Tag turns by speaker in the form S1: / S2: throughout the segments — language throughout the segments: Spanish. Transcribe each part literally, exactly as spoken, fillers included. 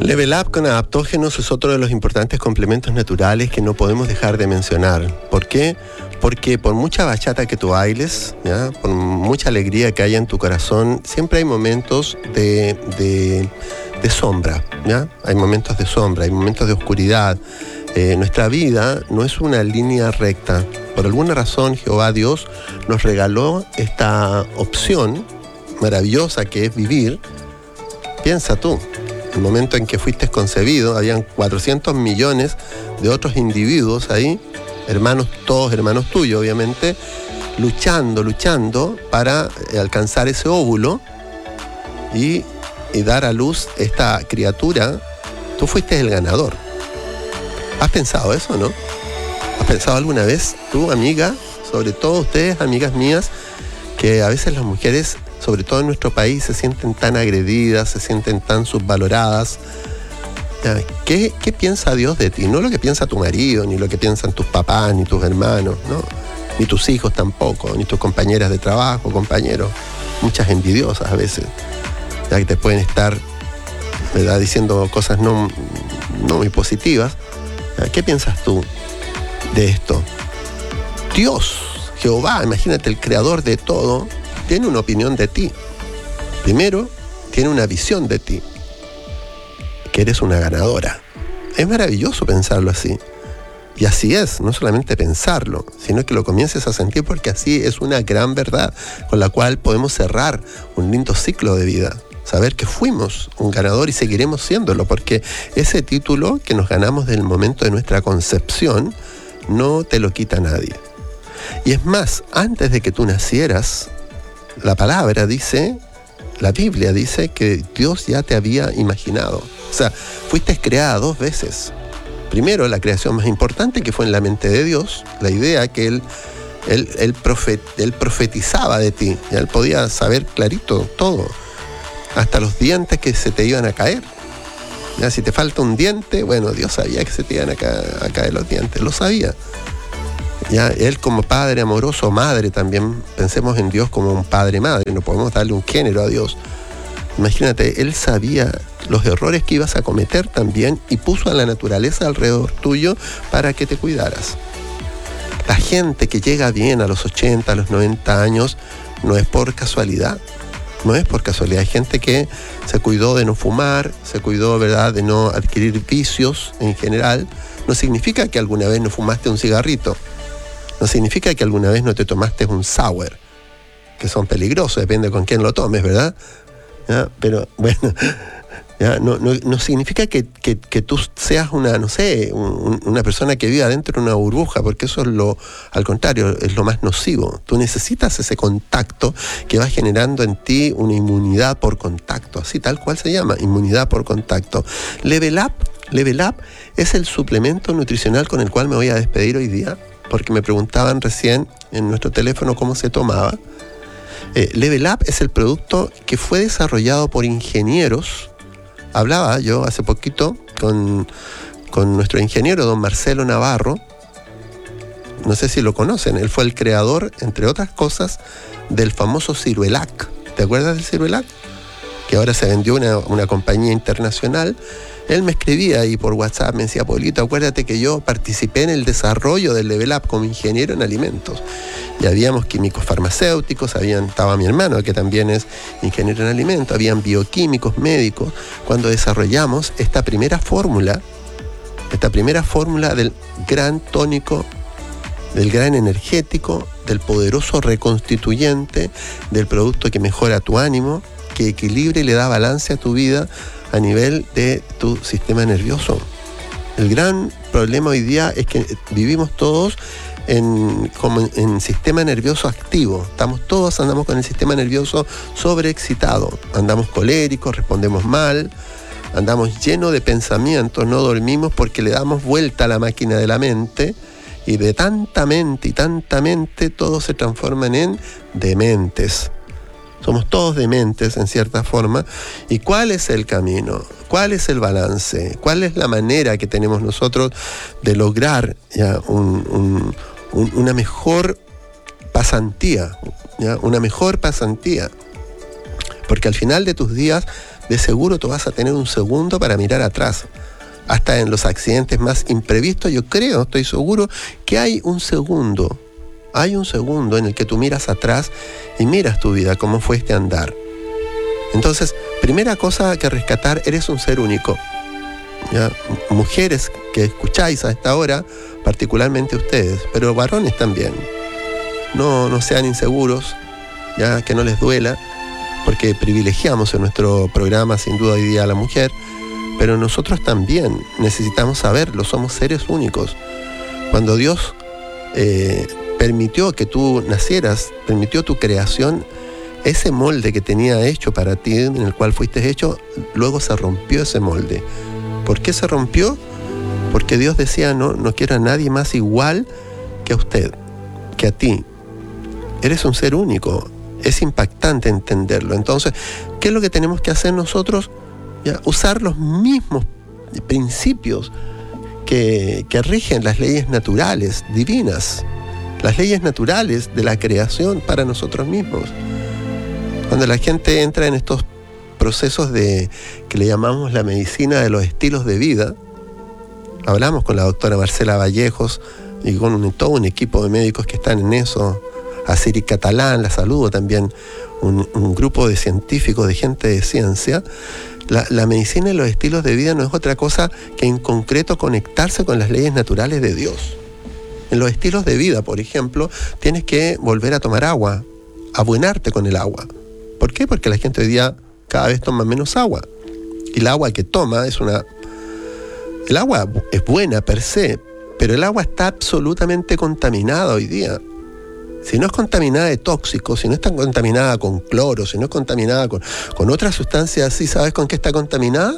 S1: Level Up con adaptógenos es otro de los importantes complementos naturales que no podemos dejar de mencionar. ¿Por qué? Porque por mucha bachata que tú bailes, ¿ya? Por mucha alegría que haya en tu corazón, siempre hay momentos de, de, de sombra, ¿ya? Hay momentos de sombra, hay momentos de oscuridad. Eh, nuestra vida no es una línea recta. Por alguna razón, Jehová Dios nos regaló esta opción maravillosa que es vivir. Piensa tú. El momento en que fuiste concebido, habían cuatrocientos millones de otros individuos ahí, hermanos, todos hermanos tuyos, obviamente, luchando, luchando para alcanzar ese óvulo y, y dar a luz esta criatura. Tú fuiste el ganador. ¿Has pensado eso, no? ¿Has pensado alguna vez, tú, amiga, sobre todo ustedes, amigas mías, que a veces las mujeres, sobre todo en nuestro país, se sienten tan agredidas, se sienten tan subvaloradas? ¿Qué, qué piensa Dios de ti? No lo que piensa tu marido, ni lo que piensan tus papás, ni tus hermanos, ¿no? Ni tus hijos tampoco, ni tus compañeras de trabajo, compañeros, muchas envidiosas a veces, ya que te pueden estar, ¿verdad?, diciendo cosas no, no muy positivas. ¿Qué piensas tú de esto? Dios, Jehová, imagínate, el creador de todo, tiene una opinión de ti. Primero, tiene una visión de ti, que eres una ganadora. Es maravilloso pensarlo así. Y así es, no solamente pensarlo, sino que lo comiences a sentir, porque así es una gran verdad con la cual podemos cerrar un lindo ciclo de vida. Saber que fuimos un ganador y seguiremos siéndolo, porque ese título que nos ganamos desde el momento de nuestra concepción no te lo quita nadie. Y es más, antes de que tú nacieras, la palabra dice, la Biblia dice que Dios ya te había imaginado. O sea, fuiste creada dos veces. Primero, la creación más importante, que fue en la mente de Dios, la idea que Él, él, él, profet, él profetizaba de ti. Ya Él podía saber clarito todo, hasta los dientes que se te iban a caer. Ya, si te falta un diente, bueno, Dios sabía que se te iban a caer, a caer los dientes, lo sabía. Ya, Él como padre amoroso, madre también, pensemos en Dios como un padre-madre, no podemos darle un género a Dios. Imagínate, Él sabía los errores que ibas a cometer también y puso a la naturaleza alrededor tuyo para que te cuidaras. La gente que llega bien a los ochenta, a los noventa años, no es por casualidad, no es por casualidad. Hay gente que se cuidó de no fumar, se cuidó, ¿verdad?, de no adquirir vicios en general. No significa que alguna vez no fumaste un cigarrito. No significa que alguna vez no te tomaste un sour, que son peligrosos, depende con quién lo tomes, ¿verdad? ¿Ya? Pero bueno, ¿ya? No, no, no significa que, que, que tú seas una, no sé, un, una persona que viva dentro de una burbuja, porque eso es lo, al contrario, es lo más nocivo. Tú necesitas ese contacto que va generando en ti una inmunidad por contacto, así tal cual se llama, inmunidad por contacto. Level Up, Level Up es el suplemento nutricional con el cual me voy a despedir hoy día, porque me preguntaban recién en nuestro teléfono cómo se tomaba. Eh, Level Up es el producto que fue desarrollado por ingenieros. Hablaba yo hace poquito con, con nuestro ingeniero, don Marcelo Navarro. No sé si lo conocen. Él fue el creador, entre otras cosas, del famoso Ciruelac. ¿Te acuerdas del Ciruelac? Que ahora se vendió una, una compañía internacional. Él me escribía ahí por WhatsApp, me decía, Paulito, acuérdate que yo participé en el desarrollo del Level Up como ingeniero en alimentos. Y habíamos químicos farmacéuticos, habían, estaba mi hermano, que también es ingeniero en alimentos, habían bioquímicos, médicos, cuando desarrollamos esta primera fórmula, esta primera fórmula del gran tónico, del gran energético, del poderoso reconstituyente, del producto que mejora tu ánimo, que equilibra y le da balance a tu vida a nivel de tu sistema nervioso. El gran problema hoy día es que vivimos todos en, como en, en sistema nervioso activo. Estamos todos, andamos con el sistema nervioso sobreexcitado. Andamos coléricos, respondemos mal, andamos llenos de pensamientos, no dormimos porque le damos vuelta a la máquina de la mente, y de tanta mente y tanta mente todos se transforman en dementes. Somos todos dementes en cierta forma. ¿Y cuál es el camino? ¿Cuál es el balance? ¿Cuál es la manera que tenemos nosotros de lograr ya un, un, un, una mejor pasantía? ¿ya? Una mejor pasantía. Porque al final de tus días de seguro tú vas a tener un segundo para mirar atrás. Hasta en los accidentes más imprevistos, yo creo, estoy seguro que hay un segundo, hay un segundo en el que tú miras atrás y miras tu vida, cómo fue este andar. Entonces, primera cosa que rescatar, eres un ser único. ¿Ya? Mujeres que escucháis a esta hora, particularmente ustedes, pero varones también. No, no sean inseguros, ya, que no les duela, porque privilegiamos en nuestro programa sin duda hoy día a la mujer, pero nosotros también necesitamos saberlo, somos seres únicos. Cuando Dios eh, permitió que tú nacieras, permitió tu creación, ese molde que tenía hecho para ti, en el cual fuiste hecho, luego se rompió ese molde. ¿Por qué se rompió? Porque Dios decía, no, no quiero a nadie más igual que a usted, que a ti. Eres un ser único. Es impactante entenderlo. Entonces, ¿qué es lo que tenemos que hacer nosotros? Ya, usar los mismos principios que, que rigen las leyes naturales, divinas, las leyes naturales de la creación para nosotros mismos. Cuando la gente entra en estos procesos de que le llamamos la medicina de los estilos de vida, hablamos con la doctora Marcela Vallejos y con un, todo un equipo de médicos que están en eso, a Siri Catalán, la saludo también, un, un grupo de científicos, de gente de ciencia. La, la medicina de los estilos de vida no es otra cosa que en concreto conectarse con las leyes naturales de Dios. En los estilos de vida, por ejemplo, tienes que volver a tomar agua, abuenarte con el agua. ¿Por qué? Porque la gente hoy día cada vez toma menos agua. Y el agua que toma es una... El agua es buena per se, pero el agua está absolutamente contaminada hoy día. Si no es contaminada de tóxicos, si no está contaminada con cloro, si no es contaminada con, con otras sustancias así, ¿sabes con qué está contaminada?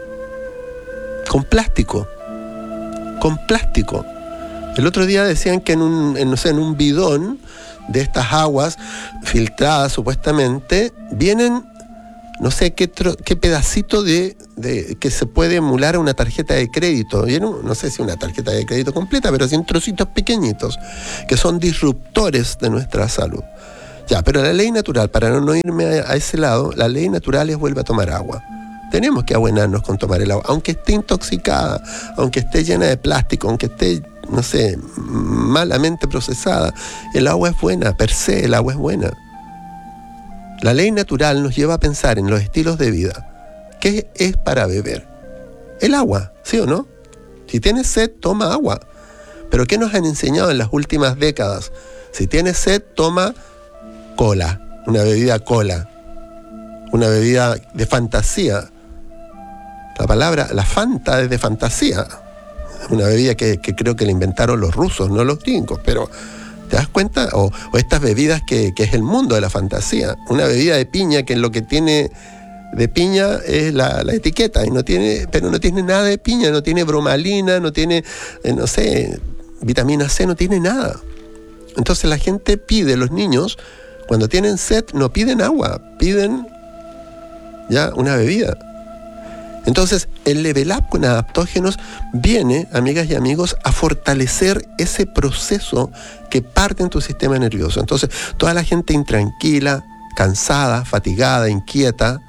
S1: Con plástico. Con plástico. El otro día decían que en un, en, no sé, en un bidón de estas aguas filtradas supuestamente, vienen no sé qué, tro, qué pedacito de, de que se puede emular a una tarjeta de crédito. Viene, no sé si una tarjeta de crédito completa, pero sí trocitos pequeñitos, que son disruptores de nuestra salud. Ya, pero la ley natural, para no irme a, a ese lado, la ley natural es vuelve a tomar agua. Tenemos que abuenarnos con tomar el agua, aunque esté intoxicada, aunque esté llena de plástico, aunque esté, no sé, malamente procesada. El agua es buena, per se el agua es buena. La ley natural nos lleva a pensar en los estilos de vida. ¿Qué es para beber? El agua, ¿sí o no? Si tienes sed, toma agua. Pero ¿qué nos han enseñado en las últimas décadas? Si tienes sed, toma cola, una bebida cola, una bebida de fantasía. La palabra, la Fanta es de fantasía. Una bebida que, que creo que la inventaron los rusos, no los gringos, pero... ¿Te das cuenta? O, o estas bebidas que, que es el mundo de la fantasía. Una bebida de piña que lo que tiene de piña es la, la etiqueta, y no tiene, pero no tiene nada de piña, no tiene bromalina, no tiene, eh, no sé, vitamina C, no tiene nada. Entonces la gente pide, los niños, cuando tienen sed, no piden agua, piden ya una bebida. Entonces, el Level Up con adaptógenos viene, amigas y amigos, a fortalecer ese proceso que parte en tu sistema nervioso. Entonces, toda la gente intranquila, cansada, fatigada, inquieta,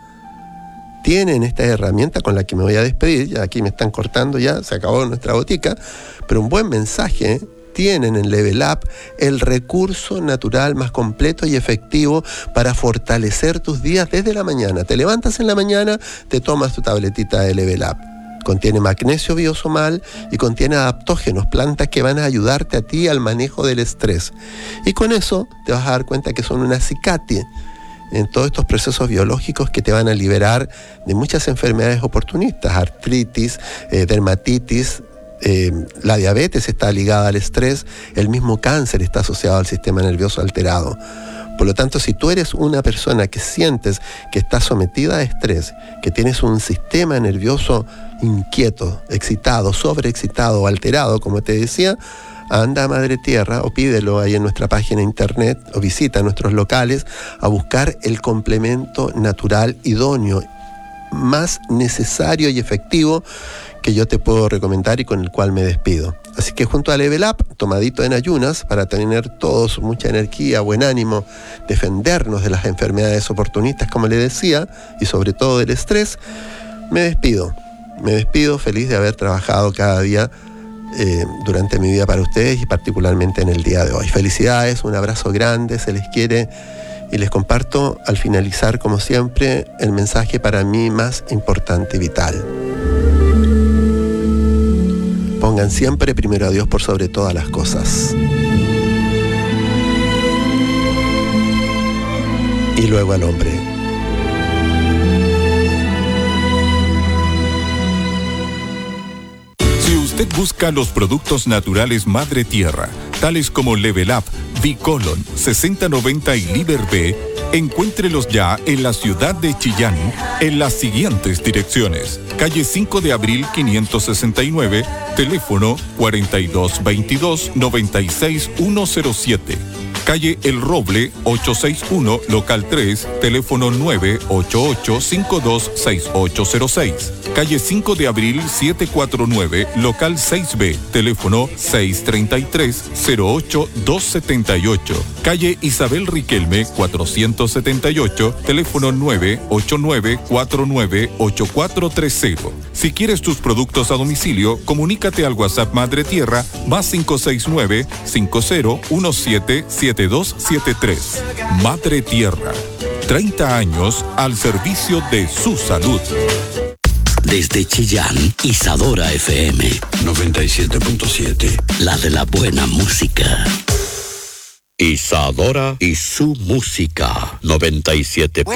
S1: tienen esta herramienta con la que me voy a despedir. Ya aquí me están cortando, ya se acabó nuestra botica, pero un buen mensaje, ¿eh? Tienen en Level Up el recurso natural más completo y efectivo para fortalecer tus días desde la mañana. Te levantas en la mañana, te tomas tu tabletita de Level Up. Contiene magnesio biosomal y contiene adaptógenos, plantas que van a ayudarte a ti al manejo del estrés. Y con eso te vas a dar cuenta que son un acicate en todos estos procesos biológicos que te van a liberar de muchas enfermedades oportunistas, artritis, eh, dermatitis. Eh, la diabetes está ligada al estrés, el mismo cáncer está asociado al sistema nervioso alterado. Por lo tanto, si tú eres una persona que sientes que estás sometida a estrés, que tienes un sistema nervioso inquieto, excitado, sobreexcitado o alterado, como te decía, anda a Madre Tierra o pídelo ahí en nuestra página internet o visita nuestros locales a buscar el complemento natural idóneo más necesario y efectivo que yo te puedo recomendar y con el cual me despido. Así que junto a Level Up, tomadito en ayunas, para tener todos mucha energía, buen ánimo, defendernos de las enfermedades oportunistas, como le decía, y sobre todo del estrés, me despido. Me despido feliz de haber trabajado cada día eh, durante mi vida para ustedes y particularmente en el día de hoy. Felicidades, un abrazo grande, se les quiere y les comparto al finalizar, como siempre, el mensaje para mí más importante y vital. Pongan siempre primero a Dios por sobre todas las cosas. Y luego al hombre.
S2: Si usted busca los productos naturales Madre Tierra, tales como Level Up, Bicolon, sesenta noventa y Liber B, encuéntrelos ya en la ciudad de Chillán, en las siguientes direcciones. Calle cinco de abril quinientos sesenta y nueve, teléfono cuarenta y dos veintidós noventa y seis ciento siete. Calle El Roble ochocientos sesenta y uno, local tres, teléfono nueve ocho ocho cinco dos seis ocho cero seis. Calle cinco de abril setecientos cuarenta y nueve, local seis B, teléfono seis treinta y tres cero ocho dos setenta y ocho. Calle Isabel Riquelme cuatrocientos setenta y ocho, teléfono nueve ocho nueve cuatro nueve ocho cuatro tres cero. Si quieres tus productos a domicilio, comunícate al WhatsApp Madre Tierra más cinco seis nueve cinco cero uno siete siete dos siete tres. Madre Tierra, treinta años al servicio de su salud.
S3: Desde Chillán, Isadora F M
S4: noventa y siete punto siete.
S3: La de la buena música. Isadora y su música noventa y siete punto